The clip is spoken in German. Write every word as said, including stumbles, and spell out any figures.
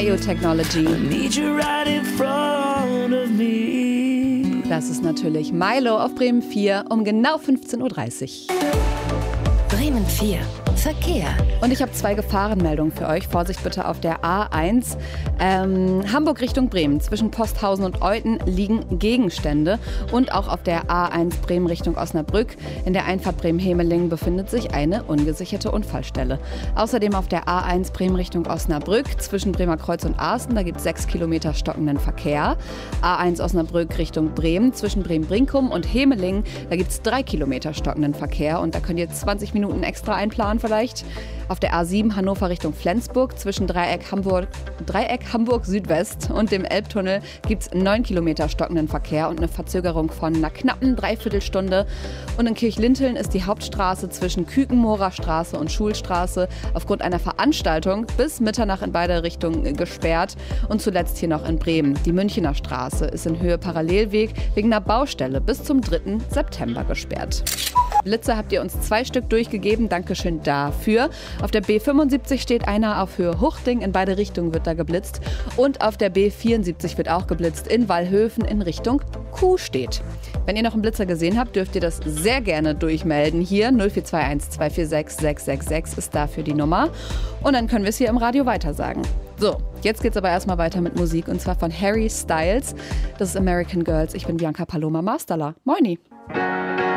Mayo Technology. Need you right in front of me. Das ist natürlich Milo auf Bremen vier um genau fünfzehn Uhr dreißig. Bremen vier. Verkehr. Und ich habe zwei Gefahrenmeldungen für euch. Vorsicht bitte auf der A eins. Ähm, Hamburg Richtung Bremen. Zwischen Posthausen und Euthen liegen Gegenstände. Und auch auf der A eins Bremen Richtung Osnabrück. In der Einfahrt Bremen-Hemelingen befindet sich eine ungesicherte Unfallstelle. Außerdem auf der A eins Bremen Richtung Osnabrück. Zwischen Bremer Kreuz und Arsten. Da gibt es sechs Kilometer stockenden Verkehr. A eins Osnabrück Richtung Bremen. Zwischen Bremen-Brinkum und Hemelingen. Da gibt es drei Kilometer stockenden Verkehr. Und da könnt ihr zwanzig Minuten extra einplanen vielleicht. Auf der A sieben Hannover Richtung Flensburg zwischen Dreieck Hamburg, Dreieck Hamburg Südwest und dem Elbtunnel gibt es neun Kilometer stockenden Verkehr und eine Verzögerung von einer knappen Dreiviertelstunde. Und in Kirchlinteln ist die Hauptstraße zwischen Kükenmoorer Straße und Schulstraße aufgrund einer Veranstaltung bis Mitternacht in beide Richtungen gesperrt. Und zuletzt hier noch in Bremen. Die Münchener Straße ist in Höhe Parallelweg wegen einer Baustelle bis zum dritten September gesperrt. Blitze habt ihr uns zwei Stück durchgegeben. Dankeschön dafür. Auf der B fünfundsiebzig steht einer auf Höhe Huchting. In beide Richtungen wird da geblitzt. Und auf der B vierundsiebzig wird auch geblitzt in Wallhöfen in Richtung Kuhstedt. Wenn ihr noch einen Blitzer gesehen habt, dürft ihr das sehr gerne durchmelden. Hier null vier zwei eins zwei vier sechs sechs sechs sechs ist dafür die Nummer. Und dann können wir es hier im Radio weitersagen. So, jetzt geht's aber erstmal weiter mit Musik. Und zwar von Harry Styles. Das ist American Girls. Ich bin Bianca Paloma Masterla. Moini.